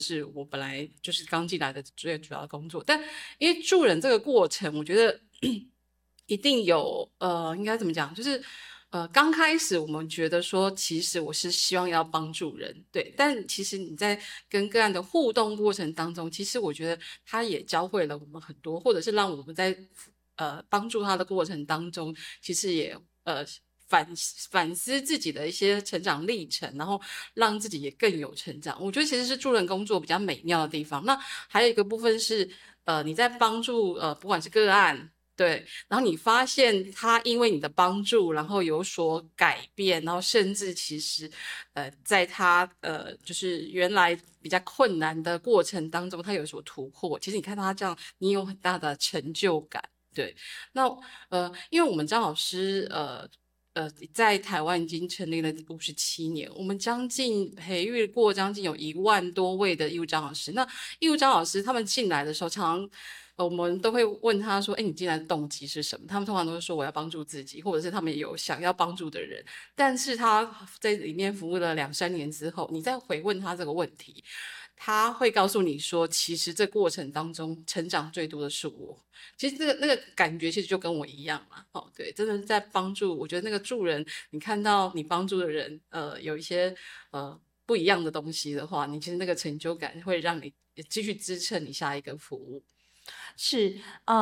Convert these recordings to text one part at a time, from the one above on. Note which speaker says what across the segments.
Speaker 1: 是我本来就是刚进来的最主要的工作。但因为助人这个过程，我觉得一定有应该怎么讲，就是刚开始我们觉得说，其实我是希望要帮助人，对，但其实你在跟个案的互动过程当中，其实我觉得他也教会了我们很多，或者是让我们在帮助他的过程当中，其实也反思自己的一些成长历程，然后让自己也更有成长。我觉得其实是助人工作比较美妙的地方。那还有一个部分是，你在帮助不管是个案。对，然后你发现他因为你的帮助，然后有所改变，然后甚至其实，在他就是原来比较困难的过程当中，他有所突破。其实你看到他这样，你有很大的成就感。对，那因为我们张老师在台湾已经成立了57年，我们培育过将近有1万多位的义务张老师。那义务张老师他们进来的时候，常常我们都会问他说：“哎，你进来的动机是什么？”他们通常都是说：“我要帮助自己，或者是他们有想要帮助的人。”但是他在里面服务了2、3年之后，你再回问他这个问题，他会告诉你说：“其实这过程当中成长最多的是我。”其实那个感觉其实就跟我一样嘛，哦，对，真的是在帮助。我觉得那个助人，你看到你帮助的人，有一些不一样的东西的话，你其实那个成就感会让你继续支撑你下一个服务。
Speaker 2: 是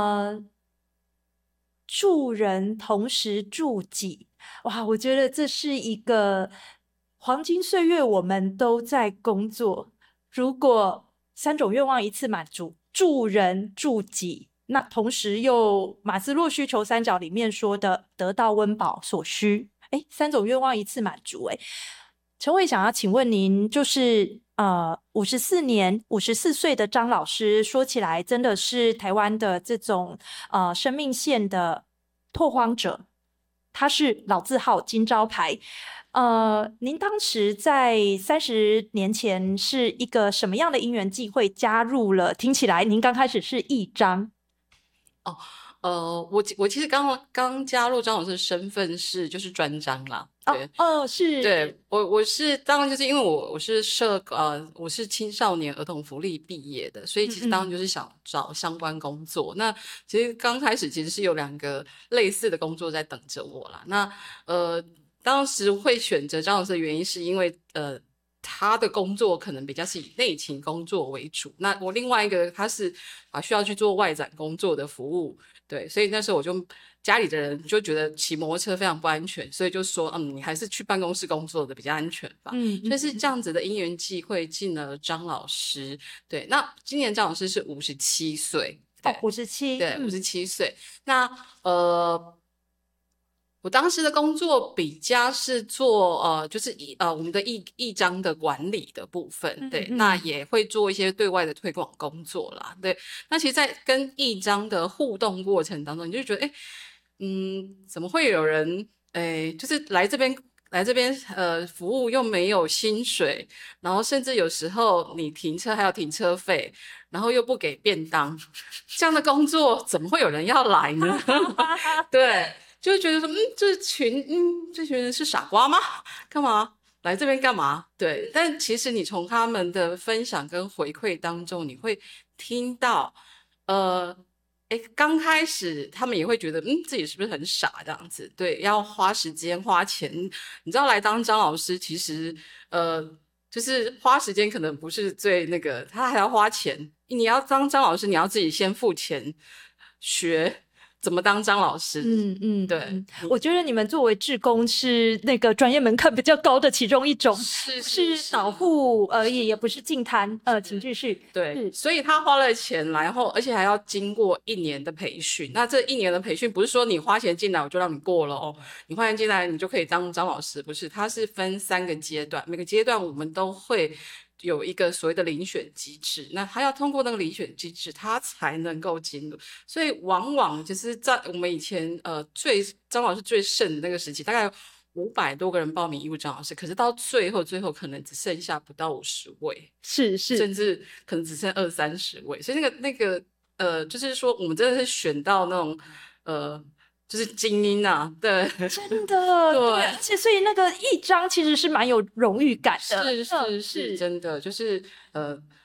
Speaker 2: 助人同时助己，哇，我觉得这是一个黄金岁月，我们都在工作。如果3种愿望一次满足，助人助己，那同时又马斯洛需求三角里面说的得到温饱所需，3种愿望一次满足，陈伟想要请问您，就是54岁的张老师，说起来真的是台湾的这种生命线的拓荒者，他是老字号金招牌。您当时在30年前是一个什么样的因缘际会加入了？听起来您刚开始是义章。
Speaker 1: 哦，我其实刚加入张老师的身份就是专章啦，对。
Speaker 2: 是。
Speaker 1: 对，我是当然就是因为我是青少年儿童福利毕业的，所以其实当然就是想找相关工作。那其实刚开始其实是有2个类似的工作在等着我啦。那当时会选择张老师的原因是因为他的工作可能比较是以内勤工作为主，那我另外一个他是需要去做外展工作的服务，对，所以那时候家里的人就觉得骑摩托车非常不安全，所以就说你还是去办公室工作的比较安全吧。所以是这样子的因缘际会进了张老师。对，那今年张老师是57岁。对
Speaker 2: ，57。
Speaker 1: 对，57岁。那我当时的工作比较是做就是我们的义章的管理的部分，对，那也会做一些对外的推广工作啦，对。那其实，在跟义章的互动过程当中，你就觉得，怎么会有人，就是来这边服务又没有薪水，然后甚至有时候你停车还要停车费，然后又不给便当，这样的工作怎么会有人要来呢？对。就觉得说，这群人是傻瓜吗？干嘛来这边干嘛？对，但其实你从他们的分享跟回馈当中，你会听到，刚开始他们也会觉得，自己是不是很傻这样子？对，要花时间花钱，你知道来当张老师，其实就是花时间可能不是最那个，他还要花钱。你要当张老师，你要自己先付钱学。怎么当张老师？对，
Speaker 2: 我觉得你们作为志工是那个专业门槛比较高的其中一种，是导护而已，也不是净滩。请继续。
Speaker 1: 对，所以他花了钱来，然后而且还要经过1年的培训。那这1年的培训不是说你花钱进来我就让你过了哦，你花钱进来你就可以当张老师，不是？它是分3个阶段，每个阶段我们都会有一个所谓的遴选机制，那他要通过那个遴选机制，他才能够进入。所以往往就是在我们以前张老师最盛的那个时期，大概500多个人报名义务张老师，可是到最后可能只剩下不到50位，
Speaker 2: 是，
Speaker 1: 甚至可能只剩20-30位。所以就是说我们真的是选到那种就是精英啊，对，
Speaker 2: 真的对，而且所以那个一张其实是蛮有荣誉感的，
Speaker 1: 是真的，就是